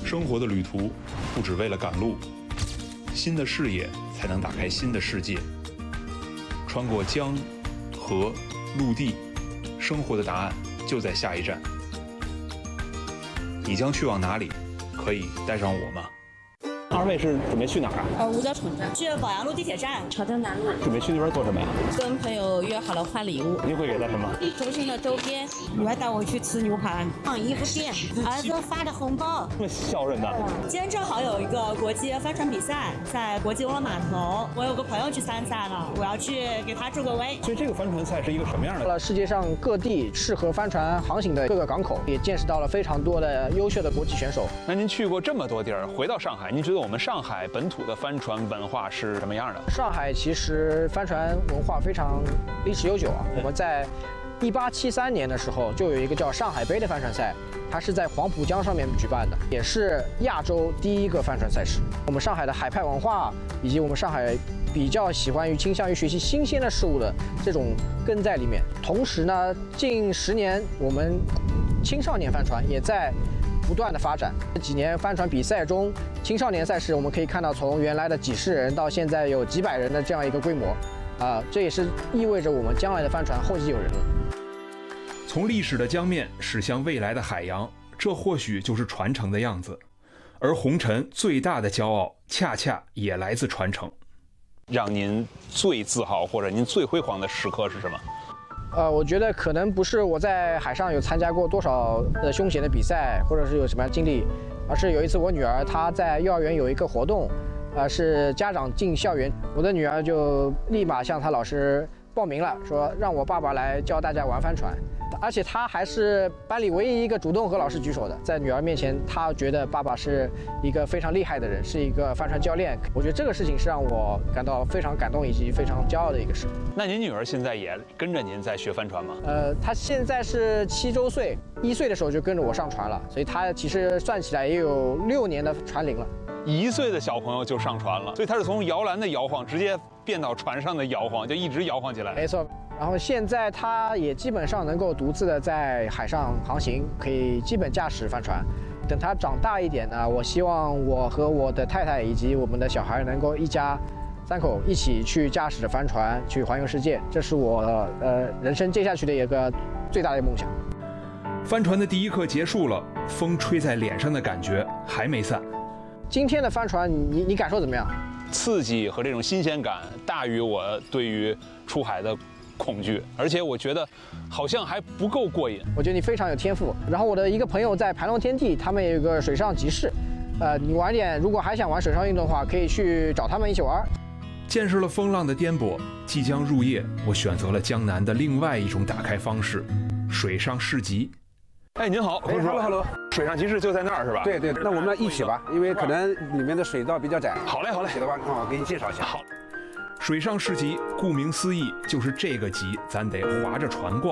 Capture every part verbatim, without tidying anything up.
生活的旅途不只为了赶路，新的视野才能打开新的世界。穿过江、河、陆地，生活的答案就在下一站。你将去往哪里？可以带上我吗？ 二位是准备去哪儿啊？ 呃，五角城站，去宝阳路地铁站，朝江南路。 准备去那边做什么呀？ 跟朋友约好了换礼物。 您会给他什么？ 中心的周边，女儿带我去吃牛排，逛衣服店，儿子发的红包。 这么孝顺的。 今天正好有一个国际帆船比赛，在国际游轮码头，我有个朋友去参赛了，我要去给他助个威。 所以这个帆船赛是一个什么样的？ 到了世界上各地适合帆船航行的各个港口，也见识到了非常多的优秀的国际选手。 那您去过这么多地儿，回到上海，您觉得我们上海本土的帆船文化是什么样的？ 上海其实帆船文化非常历史悠久啊。我们在一八七三年的时候就有一个叫上海杯的帆船赛，它是在黄浦江上面举办的，也是亚洲第一个帆船赛事。我们上海的海派文化以及我们上海比较喜欢于倾向于学习新鲜的事物的这种根在里面。同时呢，近十年我们青少年帆船也在不断的发展。这几年帆船比赛中，青少年赛事我们可以看到，从原来的几十人到现在有几百人的这样一个规模，啊、呃，这也是意味着我们将来的帆船后继有人了。 从历史的江面驶向未来的海洋，这或许就是传承的样子。而红尘最大的骄傲，恰恰也来自传承。让您最自豪或者您最辉煌的时刻是什么？ 呃，我觉得可能不是我在海上有参加过多少的凶险的比赛，或者是有什么经历，而是有一次我女儿她在幼儿园有一个活动，呃，是家长进校园，我的女儿就立马向她老师报名了，说让我爸爸来教大家玩帆船。而且他还是班里唯一一个主动和老师举手的，在女儿面前，他觉得爸爸是一个非常厉害的人，是一个帆船教练。我觉得这个事情是让我感到非常感动以及非常骄傲的一个事。 那您女儿现在也跟着您在学帆船吗？ 呃，她现在是七周岁，一岁的时候就跟着我上船了，所以她其实算起来也有六年的船龄了。 一岁的小朋友就上船了，所以他是从摇篮的摇晃直接变到船上的摇晃，就一直摇晃起来。 没错。然后现在他也基本上能够独自的在海上航行，可以基本驾驶帆船。等他长大一点呢，我希望我和我的太太以及我们的小孩能够一家三口一起去驾驶着帆船去环游世界，这是我呃人生接下去的一个最大的梦想。 帆船的第一课结束了，风吹在脸上的感觉还没散。 今天的帆船，你你感受怎么样？ 刺激和这种新鲜感大于我对于出海的恐惧，而且我觉得好像还不够过瘾。 我觉得你非常有天赋。然后我的一个朋友在盘龙天地，他们有一个水上集市，呃，你晚点如果还想玩水上运动的话，可以去找他们一起玩。 见识了风浪的颠簸，即将入夜，我选择了江南的另外一种打开方式——水上市集。 哎，您好， 哎 ，hello hello， 水上集市就在那儿是吧？ 对对，那我们一起吧，因为可能里面的水道比较窄。 好嘞好嘞， 起的话，那我给你介绍一下。 好。 水上市集，顾名思义，就是这个集，咱得划着船逛。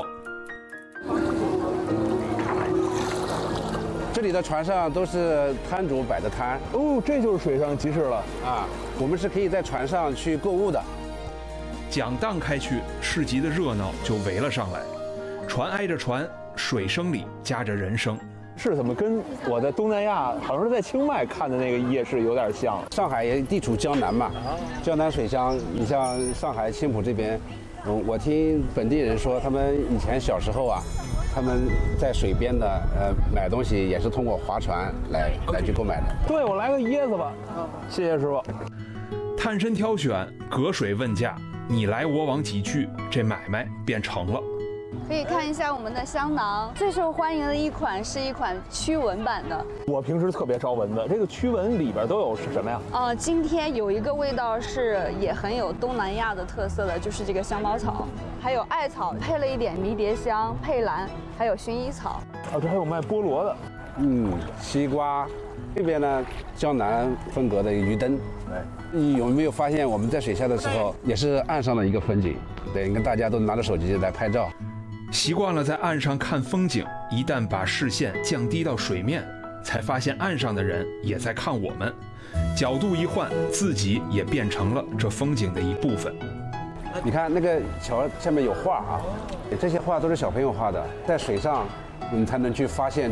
这里的船上都是摊主摆的摊。 哦，这就是水上集市了啊！我们是可以在船上去购物的。 讲荡开去，市集的热闹就围了上来，船挨着船，水声里夹着人声。 是怎么跟我在东南亚，好像是在清迈看的那个夜市有点像？ 上海也地处江南嘛，江南水乡，你像上海青浦这边，嗯，我听本地人说，他们以前小时候啊，他们在水边的呃买东西也是通过划船来来去购买的。 对，我来个椰子吧。谢谢师傅。 探身挑选，隔水问价，你来我往几句，这买卖便成了。 可以看一下我们的香囊，最受欢迎的一款是一款驱蚊版的。 我平时特别招蚊子，这个驱蚊里边都有是什么呀？ 呃，今天有一个味道是也很有东南亚的特色的，就是这个香茅草，还有艾草，配了一点迷迭香、佩兰，还有薰衣草。 哦，这还有卖菠萝的。 嗯，西瓜。这边呢，江南风格的鱼灯。你有没有发现我们在水下的时候，也是岸上的一个风景？对，你看大家都拿着手机来拍照。 习惯了在岸上看风景，一旦把视线降低到水面，才发现岸上的人也在看我们。角度一换，自己也变成了这风景的一部分。 你看那个桥下面有画啊，这些画都是小朋友画的，在水上，你才能去发现